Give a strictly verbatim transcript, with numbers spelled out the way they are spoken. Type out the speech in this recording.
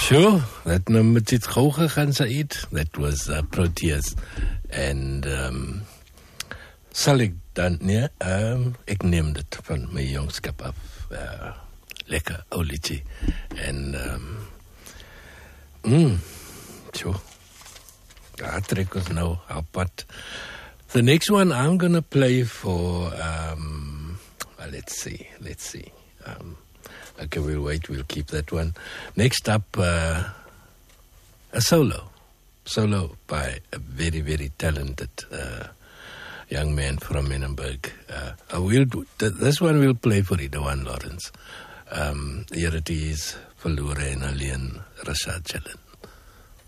Sure, dat nummer het gauw gegaan, Said. That was uh, Proteas. En um, sal ik dan, nee, um, ik neem dit van mijn jongskap af. Uh, lekker, ou liedje. En, um, mm, sure. Daar trek ons nou apart. The next one I'm going to play for, um, well, let's see, let's see. Um, okay, we'll wait, we'll keep that one. Next up, uh, a solo. Solo by a very, very talented uh, young man from Menenberg. Uh, I will do, th this one we'll play for Idawan Lawrence. Um, hier het is verlore en alleen Rashad Chillen.